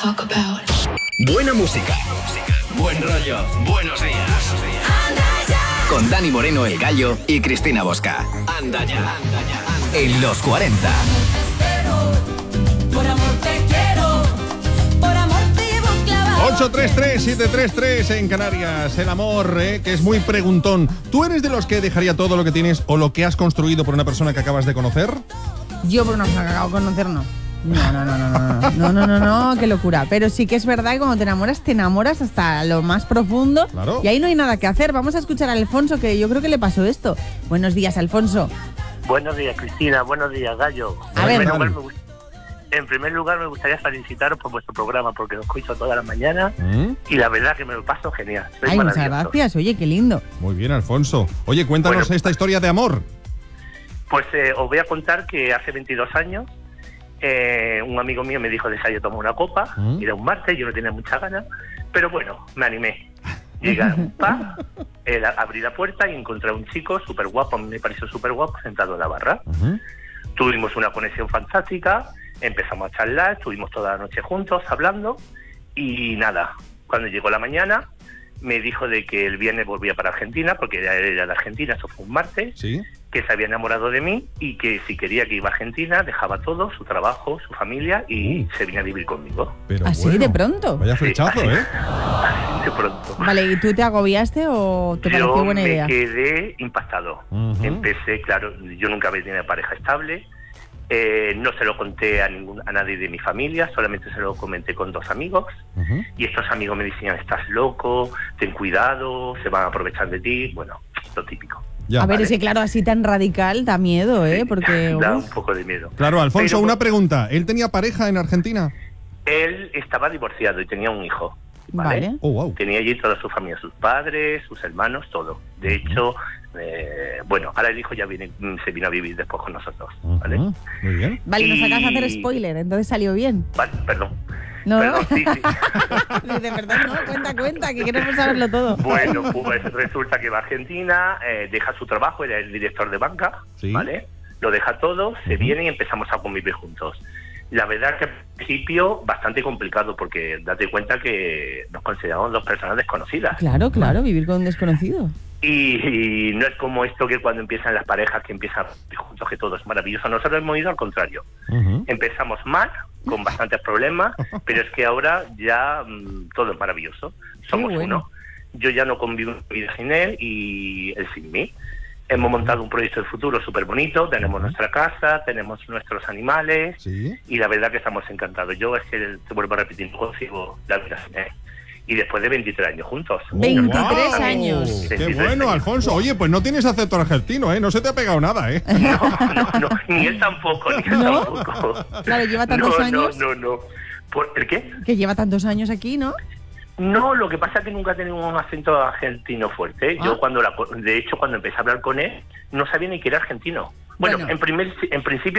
talk about. Buena música, buen rollo, buenos días. Con Dani Moreno, El Gallo, y Cristina Bosca. Anda ya, en los 40. Por amor te quiero, por amor te vivo clavado. 833-733 en Canarias. El amor, que es muy preguntón. ¿Tú eres de los que dejaría todo lo que tienes o lo que has construido por una persona que acabas de conocer? Yo por una persona que acabo de conocer, no. No, qué locura. Pero sí que es verdad que cuando te enamoras hasta lo más profundo. Claro. Y ahí no hay nada que hacer. Vamos a escuchar a Alfonso, que yo creo que le pasó esto. Buenos días, Alfonso. Buenos días, Cristina. Buenos días, Gallo. A ver. En primer lugar, me gustaría felicitaros por vuestro programa, porque lo escucho todas las mañanas y la verdad que me lo paso genial. Ay, muchas gracias. Oye, qué lindo. Muy bien, Alfonso. Oye, cuéntanos esta historia de amor. Pues os voy a contar que hace 22 años un amigo mío me dijo de salir a tomar una copa. Era un martes, yo no tenía muchas ganas, pero bueno, me animé. Llegué a un pub, abrí la puerta y encontré a un chico súper guapo, a mí me pareció súper guapo, sentado en la barra. Tuvimos una conexión fantástica, empezamos a charlar, estuvimos toda la noche juntos hablando y nada, cuando llegó la mañana me dijo de que el viernes volvía para Argentina, porque él era de Argentina, eso fue un martes. ¿Sí? Que se había enamorado de mí y que si quería que iba a Argentina, dejaba todo, su trabajo, su familia y se venía a vivir conmigo. Pero ¿Así bueno, de pronto? Vaya flechazo, así, ¿eh? Así de pronto. Vale, ¿y tú te agobiaste o te pareció buena idea? Yo me quedé impactado. Empecé, claro, yo nunca había tenido pareja estable. No se lo conté a nadie de mi familia, solamente se lo comenté con 2 amigos. Y estos amigos me decían, estás loco, ten cuidado, se van a aprovechar de ti. Bueno, lo típico. Ya. A ver, ese claro, así tan radical da miedo, ¿eh? Porque da un poco de miedo. Claro, Alfonso, Pero, una pregunta. ¿Él tenía pareja en Argentina? Él estaba divorciado y tenía un hijo. ¿Vale? Oh, wow. Tenía allí toda su familia, sus padres, sus hermanos, todo. De hecho, bueno, ahora el hijo ya se vino a vivir después con nosotros, ¿vale? Muy bien. Vale, nos acabas de hacer spoiler, entonces salió bien. Vale, perdón. No, Perdón, sí. de verdad, no, cuenta, que queremos saberlo todo. Bueno, pues resulta que va a Argentina, deja su trabajo, era el director de banca, Sí. ¿vale? Lo deja todo, se viene y empezamos a convivir juntos. La verdad que al principio bastante complicado porque date cuenta que nos consideramos 2 personas desconocidas. Claro, vivir con un desconocido. Y no es como esto que cuando empiezan las parejas que empiezan juntos que todo es maravilloso. Nosotros hemos ido al contrario. Empezamos mal, con bastantes problemas, pero es que ahora ya todo es maravilloso. Somos uno. Yo ya no convivo en mi vida sin él y él sin mí. Hemos montado un proyecto de futuro súper bonito, tenemos nuestra casa, tenemos nuestros animales. ¿Sí? Y la verdad que estamos encantados. Yo es que te vuelvo a repetir, no consigo la vida sin él. Y después de 23 años juntos. 23 años. ¡Qué 23 bueno, años. Alfonso! Oye, pues no tienes acento argentino, ¿eh? No se te ha pegado nada, ¿eh? No, ni él tampoco, ¿No? tampoco. Claro, lleva tantos años. No. ¿El qué? Que lleva tantos años aquí, ¿no? No, lo que pasa es que nunca he tenido un acento argentino fuerte. Yo de hecho, cuando empecé a hablar con él, no sabía ni que era argentino. Bueno, en principio